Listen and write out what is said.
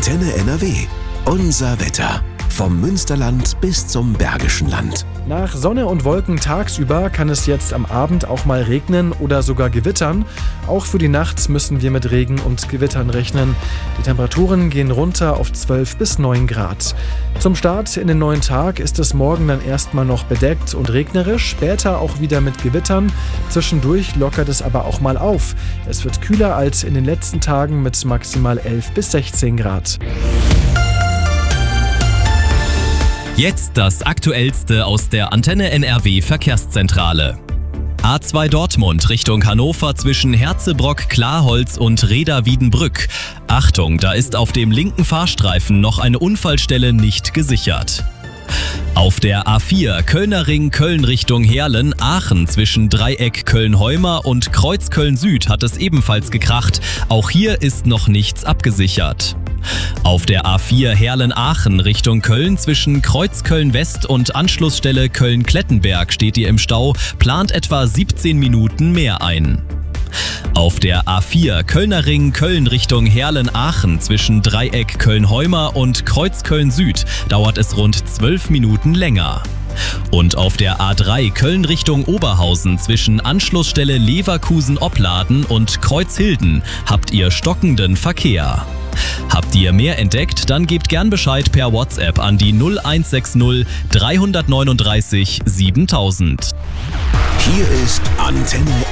Antenne NRW. Unser Wetter. Vom Münsterland bis zum Bergischen Land. Nach Sonne und Wolken tagsüber kann es jetzt am Abend auch mal regnen oder sogar gewittern. Auch für die Nacht müssen wir mit Regen und Gewittern rechnen. Die Temperaturen gehen runter auf 12 bis 9 Grad. Zum Start in den neuen Tag ist es morgen dann erstmal noch bedeckt und regnerisch, später auch wieder mit Gewittern. Zwischendurch lockert es aber auch mal auf. Es wird kühler als in den letzten Tagen mit maximal 11 bis 16 Grad. Jetzt das Aktuellste aus der Antenne NRW Verkehrszentrale. A2 Dortmund Richtung Hannover zwischen Herzebrock, Klarholz und Reda-Wiedenbrück. Achtung, da ist auf dem linken Fahrstreifen noch eine Unfallstelle nicht gesichert. Auf der A4 Kölner Ring Köln Richtung Heerlen, Aachen zwischen Dreieck Köln-Heumer und Kreuz Köln-Süd hat es ebenfalls gekracht. Auch hier ist noch nichts abgesichert. Auf der A4 Heerlen-Aachen Richtung Köln zwischen Kreuz Köln-West und Anschlussstelle Köln-Klettenberg steht ihr im Stau, plant etwa 17 Minuten mehr ein. Auf der A4 Kölner Ring Köln Richtung Heerlen-Aachen zwischen Dreieck Köln-Heumer und Kreuz Köln-Süd dauert es rund 12 Minuten länger. Und auf der A3 Köln Richtung Oberhausen zwischen Anschlussstelle Leverkusen-Opladen und Kreuzhilden habt ihr stockenden Verkehr. Habt ihr mehr entdeckt, dann gebt gern Bescheid per WhatsApp an die 0160 339 7000. Hier ist Antenne